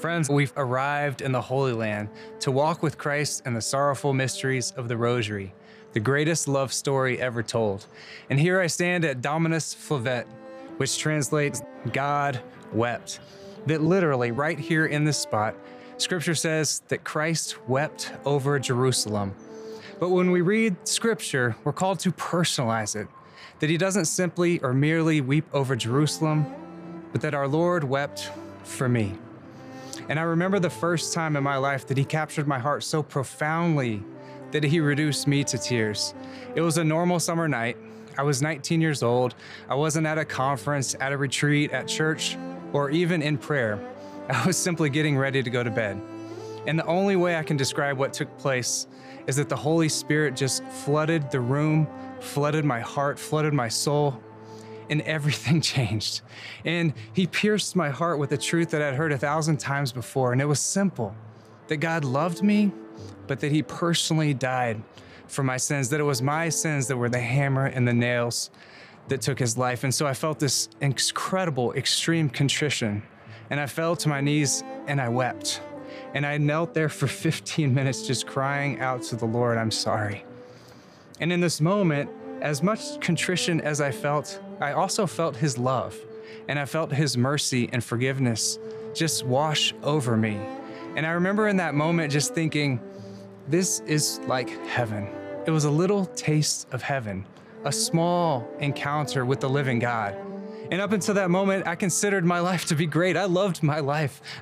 Friends, we've arrived in the Holy Land to walk with Christ in the sorrowful mysteries of the Rosary, the greatest love story ever told. And here I stand at Dominus Flavet, which translates God wept. That literally, right here in this spot, Scripture says that Christ wept over Jerusalem. But when we read Scripture, we're called to personalize it, that he doesn't simply or merely weep over Jerusalem, but that our Lord wept for me. And I remember the first time in my life that he captured my heart so profoundly that he reduced me to tears. It was a normal summer night. I was 19 years old. I wasn't at a conference, at a retreat, at church, or even in prayer. I was simply getting ready to go to bed. And the only way I can describe what took place is that the Holy Spirit just flooded the room, flooded my heart, flooded my soul, and everything changed. And he pierced my heart with a truth that I'd heard 1,000 times before, and it was simple, that God loved me, but that he personally died for my sins, that it was my sins that were the hammer and the nails that took his life. And so I felt this incredible, extreme contrition, and I fell to my knees and I wept. And I knelt there for 15 minutes just crying out to the Lord, I'm sorry. And in this moment, as much contrition as I felt, I also felt his love, and I felt his mercy and forgiveness just wash over me. And I remember in that moment just thinking, this is like heaven. It was a little taste of heaven, a small encounter with the living God. And up until that moment, I considered my life to be great. I loved my life.